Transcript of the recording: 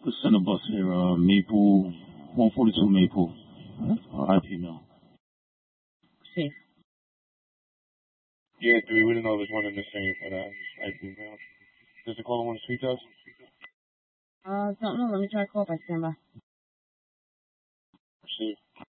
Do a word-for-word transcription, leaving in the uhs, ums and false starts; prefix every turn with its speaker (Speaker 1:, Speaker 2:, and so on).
Speaker 1: The center bus here, uh, Maple, one forty-two Maple, uh, I P mill.
Speaker 2: Safe.
Speaker 3: Yeah, three. We didn't know there was one in the same, but uh, I P mill. Does the caller want to speak to us?
Speaker 2: Uh, don't know. Let me try to call if I stand by.
Speaker 3: Receive.